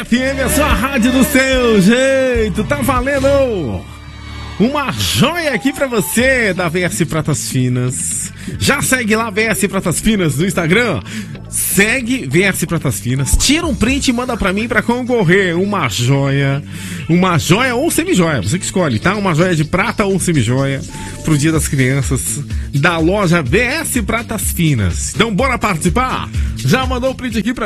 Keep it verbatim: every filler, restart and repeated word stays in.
F M, a sua rádio do seu jeito. Tá valendo uma joia aqui pra você da V S Pratas Finas. Já segue lá V S Pratas Finas no Instagram. Segue V S Pratas Finas. Tira um print e manda pra mim pra concorrer uma joia. Uma joia ou semi-joia, você que escolhe, tá? Uma joia de prata ou semi-joia pro Dia das Crianças da loja V S Pratas Finas. Então bora participar? Já mandou o print aqui pra